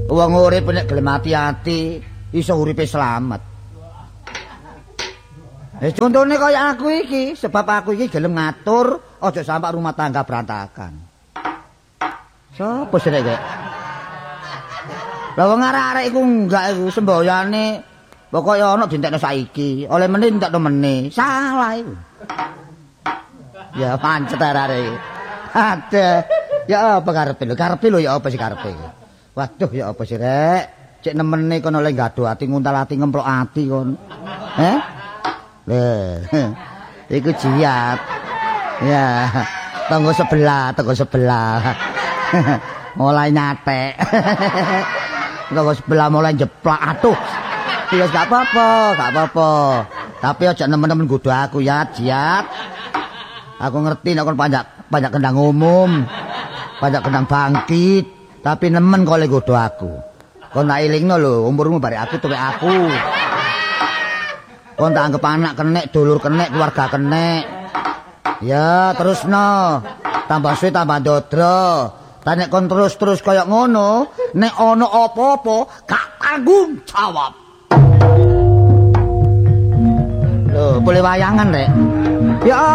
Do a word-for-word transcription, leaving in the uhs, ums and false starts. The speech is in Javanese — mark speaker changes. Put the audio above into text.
Speaker 1: Wong urip nek gelem ati-ati iso uripe slamet. Eh contone kaya aku iki, sebab aku iki gelem ngatur aja sampai rumah tangga berantakan. Sopo sih rek? Lah wong arek-arek iku enggak iku semboyane pokoke ana dintekno saiki, oleh meneh entekno meneh. Salah iku. Ya pancet arek iki. Ada. Ya apa karepe lho? Karepe lho ya apa sih karepe? Waduh ya apa sih rek? Cek nemene kono oleh gado ati nguntal ati ngemplok ati kon. Heh? Leh. Iku jiat. Ya. Tonggo sebelah, tonggo sebelah. Mulai nyatek. Tonggo sebelah mulai jeplak. Aduh. Ya gak apa-apa, gak apa-apa. Tapi aja nemen-nemen nggodho aku ya, jiat. Aku ngerti nek kon banyak banyak kendang umum. Banyak kendang bangkit, tapi nemen kok le nggodho aku. Kon tak elingno lho, umurmu barek aku tuwek aku. Kon tak anggap anak kenek, dulur kenek, keluarga kenek. Ya, terusno. Tambah suwe tambah ndodro. Lah nek kon terus-terus kaya ngono, nek ana apa-apa gak tanggung jawab. Lho, boleh wayangan, Rek. Ya